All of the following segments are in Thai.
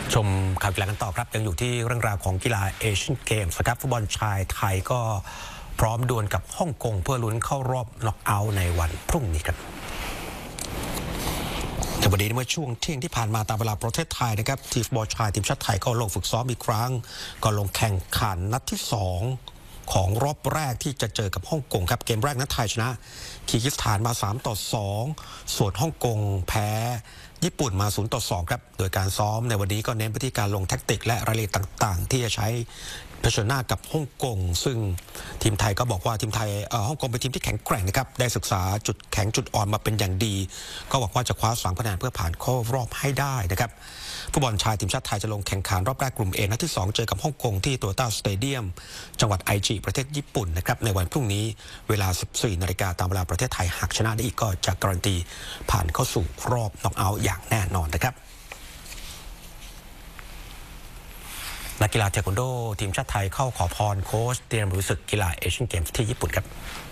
ชมข่าวกีฬากันต่อครับยังอยู่ที่เรื่องราวของกีฬาเอเชียนเกมส์ครับฟุตบอลชายไทยก็พร้อมดวลกับฮ่องกงเพื่อลุ้นเข้ารอบน็อกเอาท์ในวันพรุ่งนี้ครับแต่วันนี้เมื่อช่วงเที่ยงที่ผ่านมาตามเวลาประเทศไทยนะครับทีมฟุตบอลชายทีมชาติไทยก็ลงฝึกซ้อมอีกครั้งก็ลงแข่งขันนัดที่2ของรอบแรกที่จะเจอกับฮ่องกงครับเกมแรกนั้นไทยชนะคีร์กิสถานมา3-2ส่วนฮ่องกงแพ้ญี่ปุ่นมา0-2ครับโดยการซ้อมในวันนี้ก็เน้นไปที่การลงแท็กติกและรายละเอียดต่างๆที่จะใช้เผชิญหน้ากับฮ่องกงซึ่งทีมไทยก็บอกว่าทีมไทยฮ่องกงเป็นทีมที่แข็งแกร่งนะครับได้ศึกษาจุดแข็งจุดอ่อนมาเป็นอย่างดีก็หวังว่าจะคว้า3คะแนนเพื่อผ่านเข้ารอบให้ได้นะครับฟุตบอลชายทีมชาติไทยจะลงแข่งขันรอบแรกกลุ่ม A นัดที่2เจอกับฮ่องกงที่โตโยต้าสเตเดียมจังหวัดไอจิประเทศญี่ปุ่นนะครับในวันพรุ่งนี้เวลา 14 นาฬิกาตามเวลาประเทศไทยหากชนะได้อีกก็จะการันตีผ่านเข้าสู่รอบน็อกเอาท์อย่างแน่นอนนะครับนักกีฬาเทควันโดทีมชาติไทยเข้าขอพรโค้ชเตรียมรู้สึกกีฬาเอเชียนเกมส์ที่ญี่ปุ่นครับ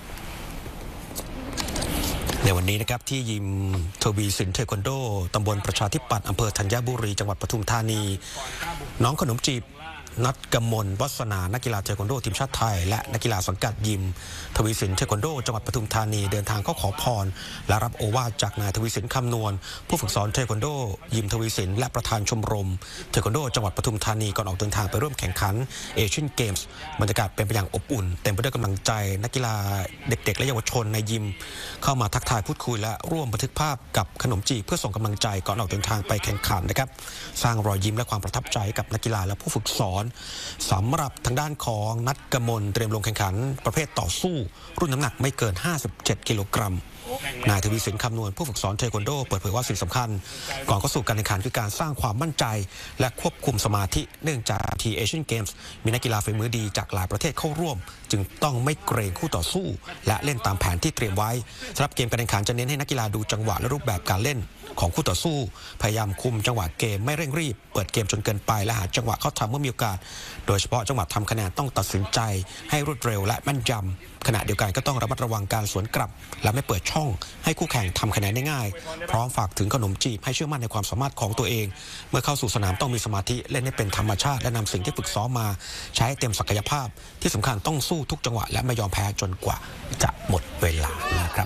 ในวันนี้นะครับที่ยิมทวีสินเทควันโดตำบลประชาธิปัตย์อำเภอธัญบุรีจังหวัดปทุมธานีน้องขนมจีบนัดกมลวัฒนานักกีฬาเทควันโดทีมชาติไทยและนักกีฬาสังกัดยิมทวีสินเทควันโดจังหวัดปทุมธานีเดินทางเข้าขอพรและรับโอวาทจากนายทวีสินคำนวณผู้ฝึกสอนเทควันโดยิมทวีสินและประธานชมรมเทควันโดจังหวัดปทุมธานีก่อนออกเดินทางไปร่วมแข่งขันเอเชียนเกมส์บรรยากาศเป็นไปอย่างอบอุ่นเต็มไปด้วยกำลังใจนักกีฬาเด็กๆและเยาวชนในยิมเข้ามาทักทายพูดคุยและร่วมบันทึกภาพกับขนมจีบเพื่อส่งกำลังใจก่อนออกเดินทางไปแข่งขันนะครับสร้างรอยยิ้มและความประทับใจกับนักกีฬาและผู้ฝึกสอนสำหรับทางด้านของนัดกมลเตรียมลงแข่งขันประเภทต่อสู้รุ่นน้ำหนักไม่เกิน57กิโลกรัมนายทวีสินคำนวณผู้ฝึกสอนเทควันโดเปิดเผยว่าสิ่งสำคัญก่อนเข้าสู่การแข่งขันคือการสร้างความมั่นใจและควบคุมสมาธิเนื่องจากทีเอเชียนเกมส์มีนักกีฬาฝีมือดีจากหลายประเทศเข้าร่วมจึงต้องไม่เกรงคู่ต่อสู้และเล่นตามแผนที่เตรียมไว้สำหรับเกมการแข่งขันจะเน้นให้นักกีฬาดูจังหวะและรูปแบบการเล่นของคู่ต่อสู้พยายามคุมจังหวะเกมไม่เร่งรีบเปิดเกมจนเกินไปและหาจังหวะเข้าทำเมื่อมีโอกาสโดยเฉพาะจังหวะทำคะแนนต้องตัดสินใจให้รวดเร็วและแม่นยำขณะเดียวกันก็ต้องระมัดระวังการสวนกลับและไม่เปิดช่องให้คู่แข่งทำคะแนนได้ง่ายพร้อมฝากถึงขนมจีบให้เชื่อมั่นในความสามารถของตัวเองเมื่อเข้าสู่สนามต้องมีสมาธิเล่นให้เป็นธรรมชาติและนำสิ่งที่ฝึกซ้อมมาใช้เต็มศักยภาพที่สำคัญต้องสู้ทุกจังหวะและไม่ยอมแพ้จนกว่าจะหมดเวลานะครับ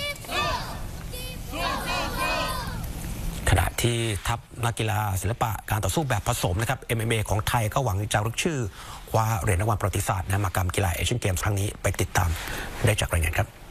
ขณะที่ทัพนักกีฬาศิลปะการต่อสู้แบบผสมนะครับ MMA ของไทยก็หวังจะรึกชื่อคว้าเหรียญรางวัลประวัติศาสตร์ในมหกรรมกีฬาเอเชียนเกมส์ครั้งนี้ไปติดตามได้จากรายงานครับ